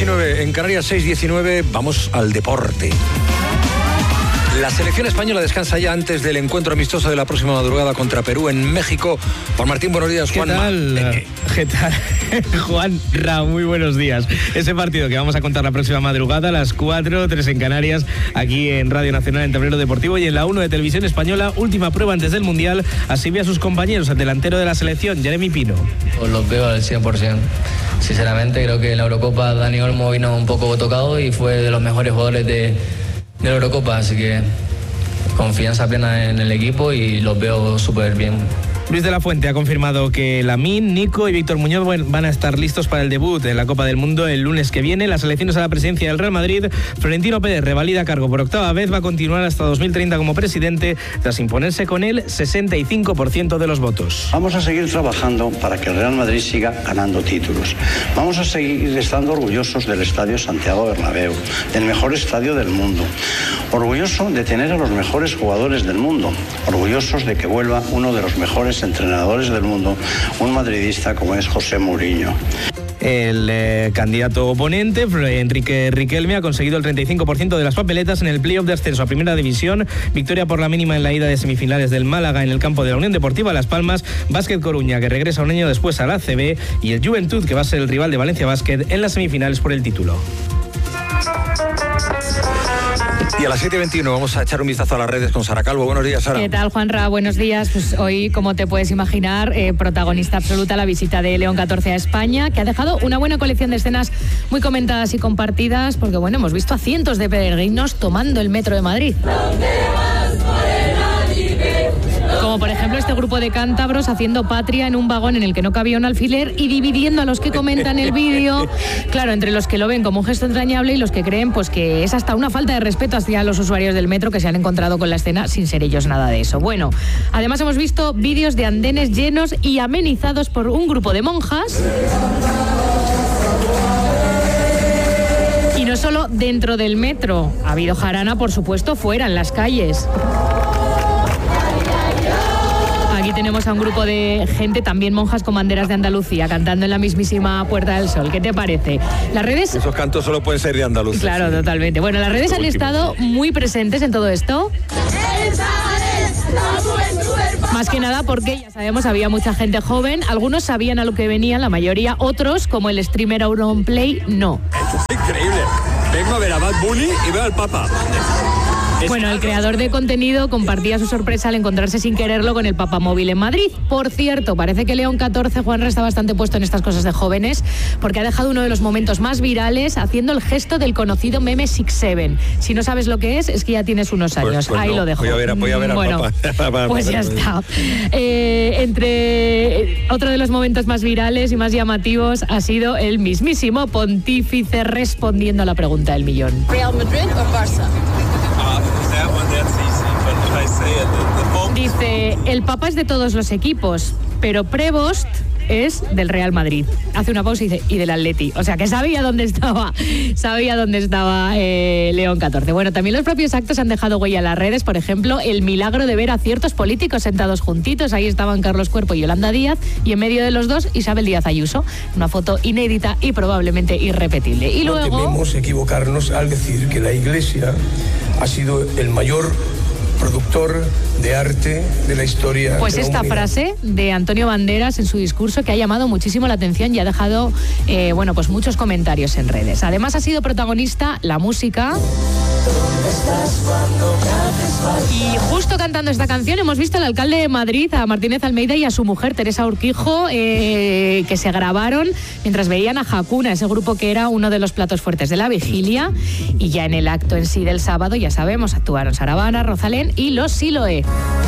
5:19 en Canarias, 6:19, vamos al deporte. La selección española descansa ya antes del encuentro amistoso de la próxima madrugada contra Perú en México. Juan Martín, buenos días. Juan. ¿Qué tal? Juan Ra, muy buenos días. Ese partido que vamos a contar la próxima madrugada a las 4:03 en Canarias, aquí en Radio Nacional, en Tablero Deportivo y en la 1 de Televisión Española. Última prueba antes del Mundial. Así ve a sus compañeros, al delantero de la selección, Jeremy Pino. Pues los veo al 100%. Sinceramente, creo que en la Eurocopa Dani Olmo vino un poco tocado y fue de los mejores jugadores de la Eurocopa, así que confianza plena en el equipo y los veo súper bien. Luis de la Fuente ha confirmado que Lamine, Nico y Víctor Muñoz van a estar listos para el debut en la Copa del Mundo el lunes que viene. Las elecciones a la presidencia del Real Madrid, Florentino Pérez revalida cargo por octava vez, va a continuar hasta 2030 como presidente tras imponerse con el 65% de los votos. Vamos a seguir trabajando para que el Real Madrid siga ganando títulos. Vamos a seguir estando orgullosos del Estadio Santiago Bernabéu, del mejor estadio del mundo. Orgulloso de tener a los mejores jugadores del mundo. Orgullosos de que vuelva uno de los mejores entrenadores del mundo, un madridista como es José Mourinho. El candidato oponente, Enrique Riquelme, ha conseguido el 35% de las papeletas en el playoff de ascenso a Primera División. Victoria por la mínima en la ida de semifinales del Málaga en el campo de la Unión Deportiva Las Palmas. Básquet Coruña, que regresa un año después a la ACB, y el Juventud, que va a ser el rival de Valencia Básquet en las semifinales por el título. Y a las 7:21 vamos a echar un vistazo a las redes con Sara Calvo. Buenos días, Sara. ¿Qué tal, Juanra? Buenos días. Pues hoy, como te puedes imaginar, protagonista absoluta la visita de León XIV a España, que ha dejado una buena colección de escenas muy comentadas y compartidas, porque bueno, hemos visto a cientos de peregrinos tomando el metro de Madrid. Como por ejemplo este grupo de cántabros haciendo patria en un vagón en el que no cabía un alfiler y dividiendo a los que comentan el vídeo, claro, entre los que lo ven como un gesto entrañable y los que creen pues que es hasta una falta de respeto hacia los usuarios del metro que se han encontrado con la escena sin ser ellos nada de eso. Bueno, además hemos visto vídeos de andenes llenos y amenizados por un grupo de monjas. Y no solo dentro del metro, ha habido jarana, por supuesto, fuera, en las calles. Aquí tenemos a un grupo de gente, también monjas con banderas de Andalucía, cantando en la mismísima Puerta del Sol. ¿Qué te parece? Las redes... Esos cantos solo pueden ser de Andalucía. Claro, sí. Totalmente. Bueno, las redes han estado muy presentes en todo esto. Más que nada porque, ya sabemos, había mucha gente joven. Algunos sabían a lo que venían, la mayoría. Otros, como el streamer Auronplay, no. Esto es increíble. Vengo a ver a Bad Bunny y veo al Papa. Bueno, el creador de contenido compartía su sorpresa al encontrarse sin quererlo con el papamóvil en Madrid. Por cierto, parece que León XIV, Juanra, está bastante puesto en estas cosas de jóvenes, porque ha dejado uno de los momentos más virales haciendo el gesto del conocido meme 6'7". Si no sabes lo que es que ya tienes unos años. Pues ahí no, lo dejo. Voy a ver bueno, al Papa. Pues ya está. Otro de los momentos más virales y más llamativos ha sido el mismísimo pontífice respondiendo a la pregunta del millón. ¿Real Madrid o Barça? Dice, el Papa es de todos los equipos, pero Prevost es del Real Madrid. Hace una pausa y dice, y del Atleti. O sea, que sabía dónde estaba León XIV. Bueno, también los propios actos han dejado huella en las redes. Por ejemplo, el milagro de ver a ciertos políticos sentados juntitos. Ahí estaban Carlos Cuerpo y Yolanda Díaz, y en medio de los dos, Isabel Díaz Ayuso. Una foto inédita y probablemente irrepetible. Y no luego... tememos equivocarnos al decir que la Iglesia ha sido el mayor productor de arte de la historia. Pues esta frase de Antonio Banderas en su discurso, que ha llamado muchísimo la atención y ha dejado pues muchos comentarios en redes. Además ha sido protagonista la música. Y justo cantando esta canción hemos visto al alcalde de Madrid, a Martínez Almeida, y a su mujer Teresa Urquijo, que se grabaron mientras veían a Hakuna, ese grupo que era uno de los platos fuertes de la vigilia. Y ya en el acto en sí del sábado, ya sabemos, actuaron Sara Habana, Rosalén y los Siloé.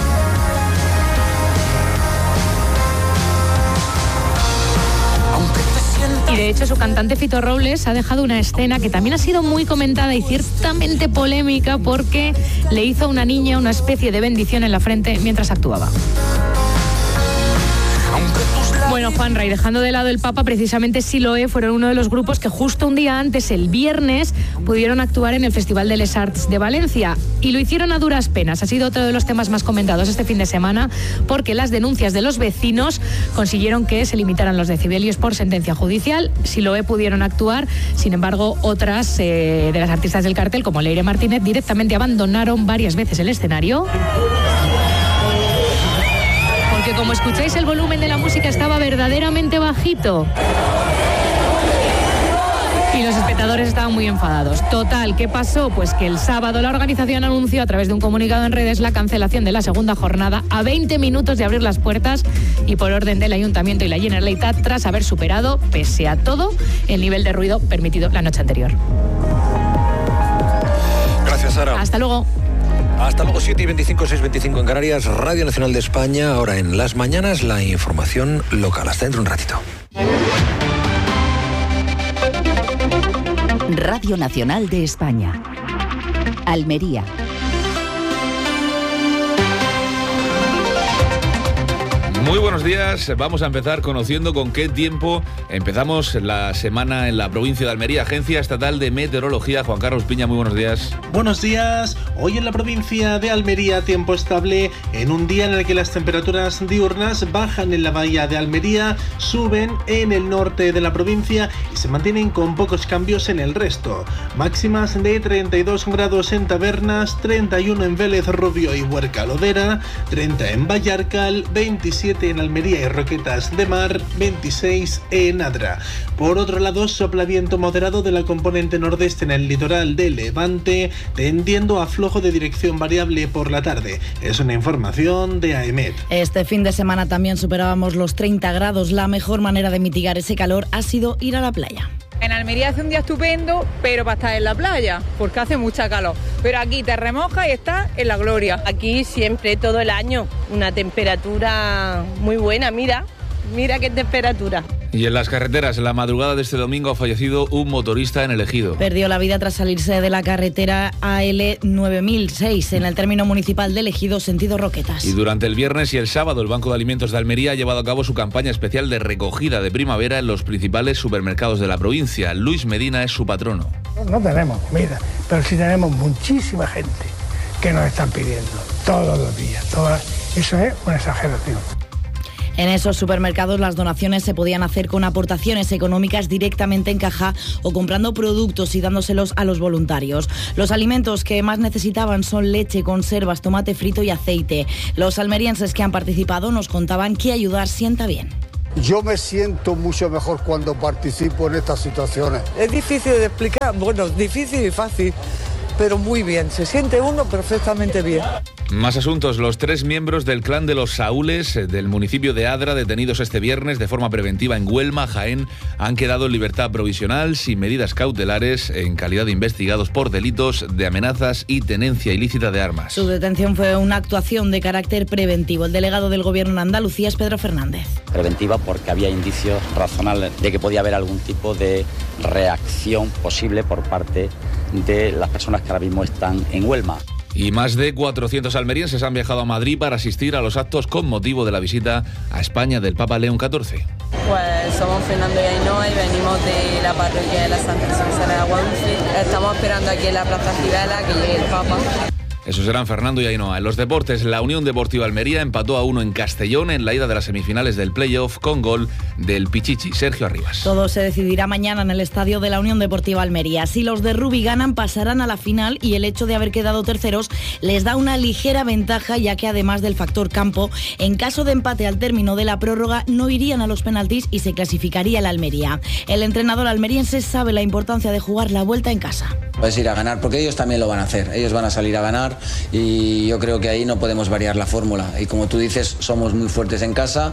Y de hecho su cantante Fito Robles ha dejado una escena que también ha sido muy comentada y ciertamente polémica, porque le hizo a una niña una especie de bendición en la frente mientras actuaba. Bueno, Juanra, y dejando de lado el Papa, precisamente Siloé fueron uno de los grupos que justo un día antes, el viernes, pudieron actuar en el Festival de Les Arts de Valencia. Y lo hicieron a duras penas. Ha sido otro de los temas más comentados este fin de semana, porque las denuncias de los vecinos consiguieron que se limitaran los decibelios por sentencia judicial. Siloé pudieron actuar, sin embargo, otras de las artistas del cartel, como Leire Martínez, directamente abandonaron varias veces el escenario. Porque como escucháis, el volumen de la música estaba verdaderamente bajito. Y los espectadores estaban muy enfadados. Total, ¿qué pasó? Pues que el sábado la organización anunció a través de un comunicado en redes la cancelación de la segunda jornada a 20 minutos de abrir las puertas y por orden del Ayuntamiento y la Generalitat, tras haber superado, pese a todo, el nivel de ruido permitido la noche anterior. Gracias, Sara. Hasta luego. Hasta luego, 7:25, 6:25 en Canarias, Radio Nacional de España. Ahora en las mañanas la información local. Hasta dentro de un ratito. Radio Nacional de España. Almería. Muy buenos días, vamos a empezar conociendo con qué tiempo empezamos la semana en la provincia de Almería. Agencia Estatal de Meteorología, Juan Carlos Piña, muy buenos días. Buenos días, hoy en la provincia de Almería tiempo estable en un día en el que las temperaturas diurnas bajan en la bahía de Almería, suben en el norte de la provincia y se mantienen con pocos cambios en el resto. Máximas de 32 grados en Tabernas, 31 en Vélez, Rubio y Huerca Lodera, 30 en Vallarcal, 27 en Almería y Roquetas de Mar, 26 en Adra. Por otro lado, sopla viento moderado de la componente nordeste en el litoral de Levante, tendiendo a flojo de dirección variable por la tarde. Es una información de AEMET. Este fin de semana también superábamos los 30 grados. La mejor manera de mitigar ese calor ha sido ir a la playa. En Almería hace un día estupendo, pero para estar en la playa, porque hace mucha calor. Pero aquí te remojas y estás en la gloria. Aquí siempre, todo el año, una temperatura muy buena, mira qué temperatura. Y en las carreteras, en la madrugada de este domingo ha fallecido un motorista en el Ejido. Perdió la vida tras salirse de la carretera AL 9006 en el término municipal del Ejido, sentido Roquetas. Y durante el viernes y el sábado, el Banco de Alimentos de Almería ha llevado a cabo su campaña especial de recogida de primavera en los principales supermercados de la provincia. Luis Medina es su patrono. No tenemos comida, pero sí tenemos muchísima gente que nos están pidiendo todos los días. Eso es una exageración. En esos supermercados las donaciones se podían hacer con aportaciones económicas directamente en caja o comprando productos y dándoselos a los voluntarios. Los alimentos que más necesitaban son leche, conservas, tomate frito y aceite. Los almerienses que han participado nos contaban que ayudar sienta bien. Yo me siento mucho mejor cuando participo en estas situaciones. Es difícil de explicar, bueno, difícil y fácil, pero muy bien, se siente uno perfectamente bien. Más asuntos. Los 3 miembros del clan de los Saúles del municipio de Adra, detenidos este viernes de forma preventiva en Huelma, Jaén, han quedado en libertad provisional sin medidas cautelares en calidad de investigados por delitos de amenazas y tenencia ilícita de armas. Su detención fue una actuación de carácter preventivo. El delegado del Gobierno en Andalucía es Pedro Fernández. Preventiva porque había indicios razonables de que podía haber algún tipo de reacción posible por parte de las personas que ahora mismo están en Huelma. Y más de 400 almerienses han viajado a Madrid para asistir a los actos con motivo de la visita a España del Papa León XIV. Pues somos Fernando y Ainhoa y venimos de la parroquia de la Santa Clara de Aguadulce. Estamos esperando aquí en la Plaza Cibela que llegue el Papa. Esos eran Fernando y Ainhoa. En los deportes, la Unión Deportiva Almería empató a 1 en Castellón en la ida de las semifinales del playoff con gol del Pichichi, Sergio Arribas. Todo se decidirá mañana en el estadio de la Unión Deportiva Almería. Si los de Rubí ganan, pasarán a la final y el hecho de haber quedado terceros les da una ligera ventaja, ya que además del factor campo, en caso de empate al término de la prórroga no irían a los penaltis y se clasificaría la Almería. El entrenador almeriense sabe la importancia de jugar la vuelta en casa. Puedes ir a ganar, porque ellos también lo van a hacer, ellos van a salir a ganar y yo creo que ahí no podemos variar la fórmula. Y como tú dices, somos muy fuertes en casa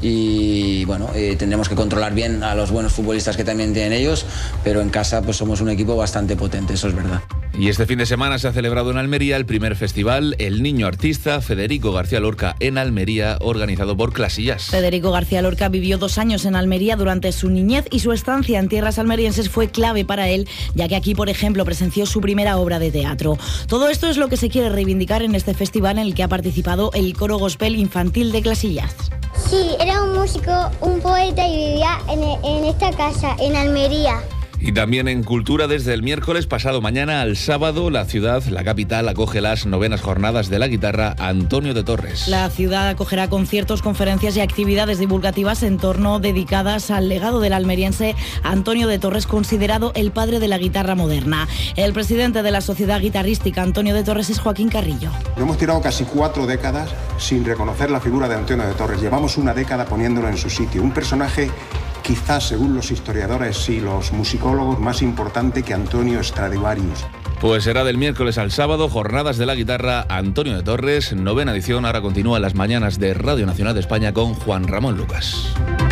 y bueno, tendremos que controlar bien a los buenos futbolistas que también tienen ellos, pero en casa pues somos un equipo bastante potente, eso es verdad. Y este fin de semana se ha celebrado en Almería el primer festival El Niño Artista Federico García Lorca en Almería, organizado por Clasillas. Federico García Lorca vivió 2 años en Almería durante su niñez y su estancia en tierras almerienses fue clave para él, ya que aquí, por ejemplo, presenció su primera obra de teatro. Todo esto es lo que se quiere reivindicar en este festival en el que ha participado el coro gospel infantil de Clasillas. Si Sí, era un músico, un poeta y vivía en esta casa, en Almería. Y también en cultura, desde el miércoles pasado mañana al sábado, la ciudad, la capital, acoge las 9º jornadas de la guitarra Antonio de Torres. La ciudad acogerá conciertos, conferencias y actividades divulgativas en torno dedicadas al legado del almeriense Antonio de Torres, considerado el padre de la guitarra moderna. El presidente de la Sociedad Guitarrística Antonio de Torres es Joaquín Carrillo. Hemos tirado casi 4 décadas sin reconocer la figura de Antonio de Torres. Llevamos una década poniéndolo en su sitio. Un personaje quizás, según los historiadores y los musicólogos, más importante que Antonio Stradivarius. Pues será del miércoles al sábado, jornadas de la guitarra Antonio de Torres, 9ª edición. Ahora continúa las mañanas de Radio Nacional de España con Juan Ramón Lucas.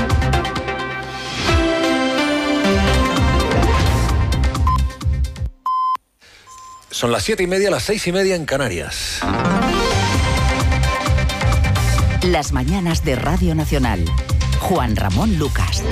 Son las 7:30, las 6:30 en Canarias. Las mañanas de Radio Nacional. Juan Ramón Lucas.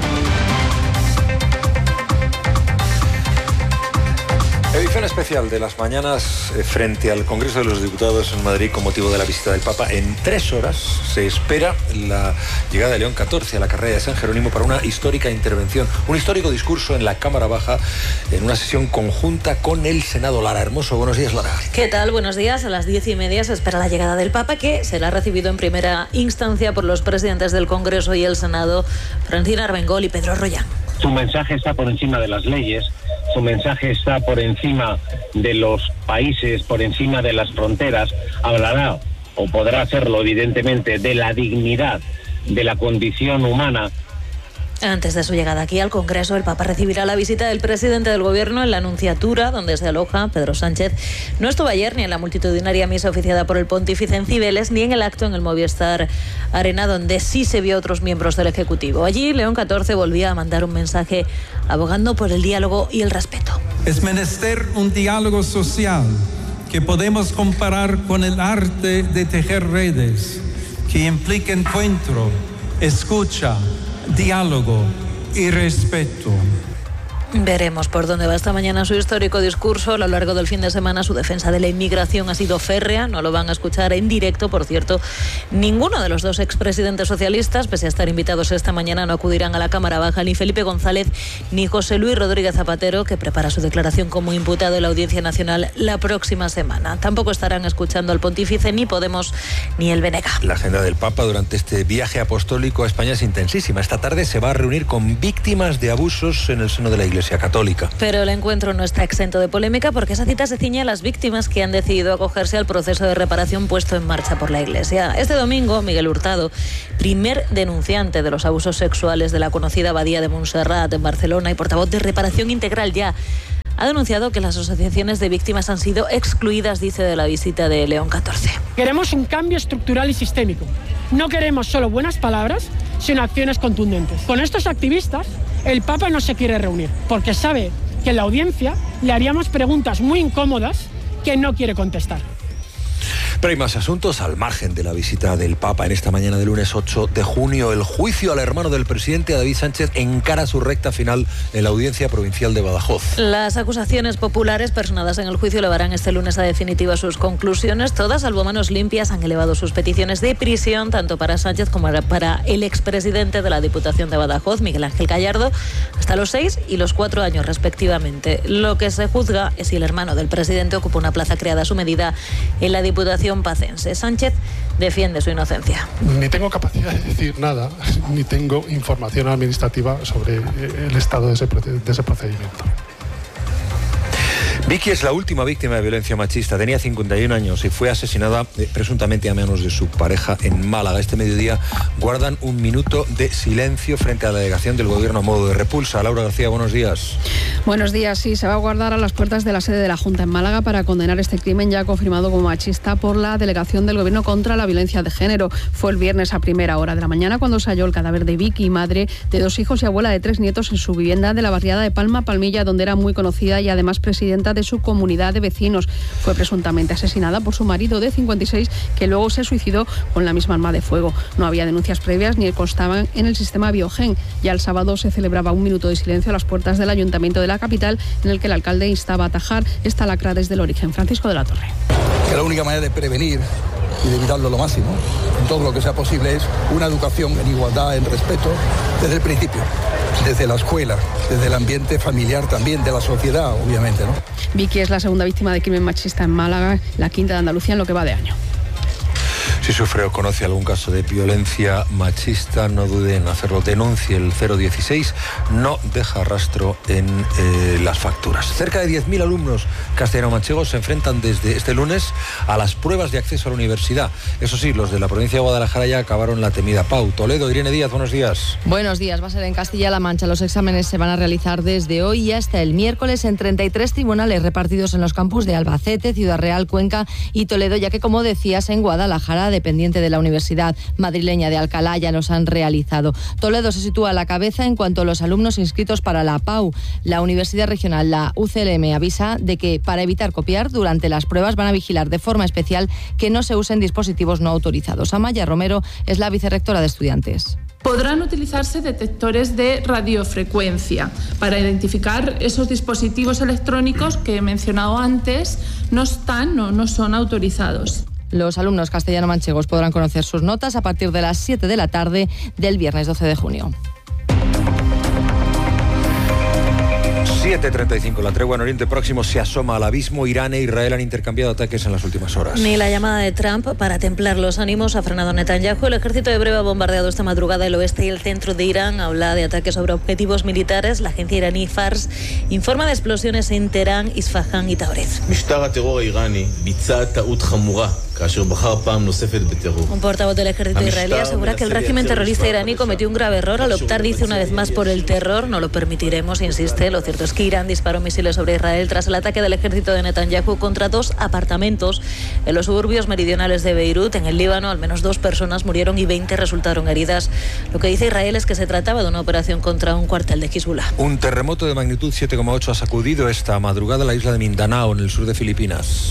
Edición especial de las mañanas frente al Congreso de los Diputados en Madrid con motivo de la visita del Papa. En 3 horas se espera la llegada de León XIV a la carrera de San Jerónimo para una histórica intervención, un histórico discurso en la Cámara Baja en una sesión conjunta con el Senado. Lara Hermoso, buenos días, Lara. ¿Qué tal? Buenos días. A las 10:30 se espera la llegada del Papa, que será recibido en primera instancia por los presidentes del Congreso y el Senado, Francina Armengol y Pedro Rollán. Su mensaje está por encima de las leyes, su mensaje está por encima de los países, por encima de las fronteras. Hablará, o podrá hacerlo evidentemente, de la dignidad de la condición humana. Antes de su llegada aquí al Congreso, el Papa recibirá la visita del presidente del Gobierno en la Nunciatura, donde se aloja Pedro Sánchez. No estuvo ayer ni en la multitudinaria misa oficiada por el pontífice en Cibeles, ni en el acto en el Movistar Arena, donde sí se vio a otros miembros del Ejecutivo. Allí, León XIV volvía a mandar un mensaje abogando por el diálogo y el respeto. Es menester un diálogo social que podemos comparar con el arte de tejer redes, que implica encuentro, escucha, diálogo y respeto. Veremos por dónde va esta mañana su histórico discurso. A lo largo del fin de semana su defensa de la inmigración ha sido férrea. No lo van a escuchar en directo. Por cierto, ninguno de los dos expresidentes socialistas, pese a estar invitados esta mañana, no acudirán a la Cámara Baja, ni Felipe González ni José Luis Rodríguez Zapatero, que prepara su declaración como imputado en la Audiencia Nacional la próxima semana. Tampoco estarán escuchando al pontífice ni Podemos ni el BNG. La agenda del Papa durante este viaje apostólico a España es intensísima. Esta tarde se va a reunir con víctimas de abusos en el seno de la Iglesia Católica. Pero el encuentro no está exento de polémica, porque esa cita se ciñe a las víctimas que han decidido acogerse al proceso de reparación puesto en marcha por la Iglesia. Este domingo, Miguel Hurtado, primer denunciante de los abusos sexuales de la conocida Abadía de Montserrat en Barcelona y portavoz de Reparación Integral Ya, ha denunciado que las asociaciones de víctimas han sido excluidas, dice, de la visita de León XIV. Queremos un cambio estructural y sistémico. No queremos solo buenas palabras, sino acciones contundentes. Con estos activistas, el Papa no se quiere reunir, porque sabe que en la audiencia le haríamos preguntas muy incómodas que no quiere contestar. Pero hay más asuntos al margen de la visita del Papa. En esta mañana del lunes 8 de junio, el juicio al hermano del presidente, David Sánchez, encara su recta final en la Audiencia Provincial de Badajoz. Las acusaciones populares personadas en el juicio elevarán este lunes a definitiva sus conclusiones. Todas, salvo manos limpias, han elevado sus peticiones de prisión, tanto para Sánchez como para el expresidente de la Diputación de Badajoz, Miguel Ángel Gallardo, hasta los 6 y los 4 años respectivamente. Lo que se juzga es si el hermano del presidente ocupa una plaza creada a su medida en la Diputación pacense. Sánchez defiende su inocencia. Ni tengo capacidad de decir nada, ni tengo información administrativa sobre el estado de ese procedimiento. Vicky es la última víctima de violencia machista. Tenía 51 años y fue asesinada presuntamente a manos de su pareja en Málaga. Este mediodía guardan un minuto de silencio frente a la delegación del Gobierno a modo de repulsa. Laura García, buenos días. Buenos días. Sí, se va a guardar a las puertas de la sede de la Junta en Málaga para condenar este crimen ya confirmado como machista por la delegación del Gobierno contra la violencia de género. Fue el viernes a primera hora de la mañana cuando se halló el cadáver de Vicky, madre de 2 hijos y abuela de 3 nietos, en su vivienda de la barriada de Palma Palmilla, donde era muy conocida y además presidenta de su comunidad de vecinos. Fue presuntamente asesinada por su marido de 56, que luego se suicidó con la misma arma de fuego. No había denuncias previas ni constaban en el sistema Biogen. Ya el sábado se celebraba un minuto de silencio a las puertas del Ayuntamiento de la capital, en el que el alcalde instaba a atajar esta lacra desde el origen. Francisco de la Torre. Que la única manera de prevenir y de evitarlo lo máximo, en todo lo que sea posible, es una educación en igualdad, en respeto, desde el principio, desde la escuela, desde el ambiente familiar también, de la sociedad, obviamente, ¿no? Vicky es la segunda víctima de crimen machista en Málaga, la quinta de Andalucía en lo que va de año. Si sufre o conoce algún caso de violencia machista, no dude en hacerlo. Denuncie el 016, no deja rastro en las facturas. Cerca de 10.000 alumnos castellano-manchegos se enfrentan desde este lunes a las pruebas de acceso a la universidad. Eso sí, los de la provincia de Guadalajara ya acabaron la temida Pau. Toledo, Irene Díaz, buenos días. Buenos días, va a ser en Castilla-La Mancha. Los exámenes se van a realizar desde hoy y hasta el miércoles en 33 tribunales repartidos en los campus de Albacete, Ciudad Real, Cuenca y Toledo, ya que, como decías, en Guadalajara, dependiente de la Universidad Madrileña de Alcalá, ya los han realizado. Toledo se sitúa a la cabeza en cuanto a los alumnos inscritos para la PAU. La Universidad Regional, la UCLM, avisa de que para evitar copiar durante las pruebas van a vigilar de forma especial que no se usen dispositivos no autorizados. Amaya Romero es la vicerrectora de estudiantes. Podrán utilizarse detectores de radiofrecuencia para identificar esos dispositivos electrónicos que he mencionado antes, no son autorizados. Los alumnos castellano-manchegos podrán conocer sus notas a partir de las 7 de la tarde del viernes 12 de junio. 7:35, la tregua en Oriente Próximo se asoma al abismo. Irán e Israel han intercambiado ataques en las últimas horas. Ni la llamada de Trump para templar los ánimos ha frenado Netanyahu. El ejército hebreo ha bombardeado esta madrugada el oeste y el centro de Irán. Habla de ataques sobre objetivos militares. La agencia iraní Fars informa de explosiones en Teherán, Isfahán y Tabriz. Un portavoz del ejército israelí asegura que el régimen terrorista iraní cometió un grave error al optar, dice, una vez más por el terror. No lo permitiremos, insiste. Lo cierto es que Irán disparó misiles sobre Israel tras el ataque del ejército de Netanyahu contra 2 apartamentos en los suburbios meridionales de Beirut. En el Líbano, al menos 2 personas murieron y 20 resultaron heridas. Lo que dice Israel es que se trataba de una operación contra un cuartel de Hezbollah. Un terremoto de magnitud 7,8 ha sacudido esta madrugada la isla de Mindanao, en el sur de Filipinas,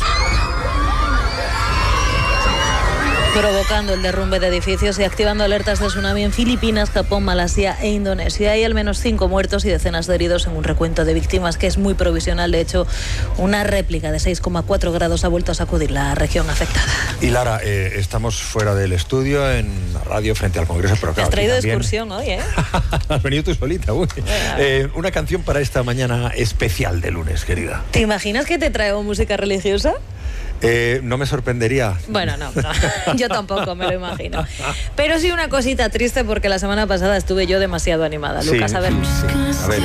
provocando el derrumbe de edificios y activando alertas de tsunami en Filipinas, Japón, Malasia e Indonesia. Hay al menos 5 muertos y decenas de heridos en un recuento de víctimas que es muy provisional. De hecho, una réplica de 6,4 grados ha vuelto a sacudir la región afectada. Y Lara, estamos fuera del estudio, en la radio, frente al Congreso. Pero claro, te has traído de también excursión hoy, ¿eh? Has venido tú solita. Una canción para esta mañana especial de lunes, querida. ¿Te imaginas que te traigo música religiosa? No me sorprendería. Bueno, no, yo tampoco me lo imagino. Pero sí una cosita triste, porque la semana pasada estuve yo demasiado animada. Sí, Lucas, a ver. Sí. A ver.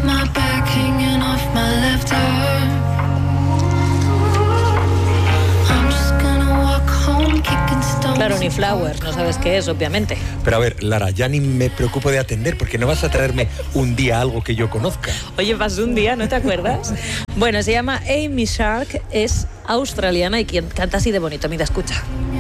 Claro, ni Flowers, no sabes qué es, obviamente. Pero a ver, Lara, ya ni me preocupo de atender, porque no vas a traerme un día algo que yo conozca. Oye, pasó un día, ¿no te acuerdas? Bueno, se llama Amy Shark, es australiana y quien canta así de bonito. Mira, escucha.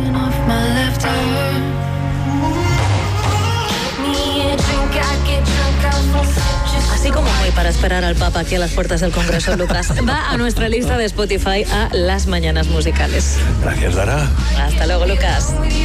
Así como muy para esperar al Papa aquí a las puertas del Congreso, Lucas. Va a nuestra lista de Spotify a las mañanas musicales. Gracias, Lara. Hasta luego, Lucas.